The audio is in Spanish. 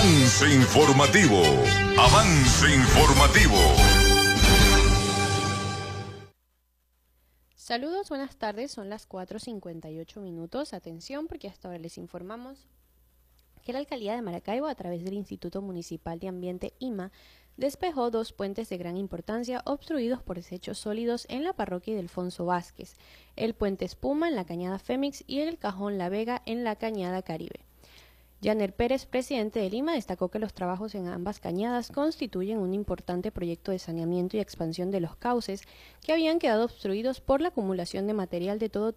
Avance informativo. Avance informativo. Saludos, buenas tardes, son las 4:58. Atención, porque hasta ahora les informamos que la Alcaldía de Maracaibo, a través del Instituto Municipal de Ambiente IMA, despejó 2 puentes de gran importancia obstruidos por desechos sólidos en la parroquia de Alfonso Vázquez, el puente Espuma en la cañada Fémix y el Cajón La Vega en la cañada Caribe. Yaner Pérez, presidente de Lima, destacó que los trabajos en ambas cañadas constituyen un importante proyecto de saneamiento y expansión de los cauces que habían quedado obstruidos por la acumulación de material de todo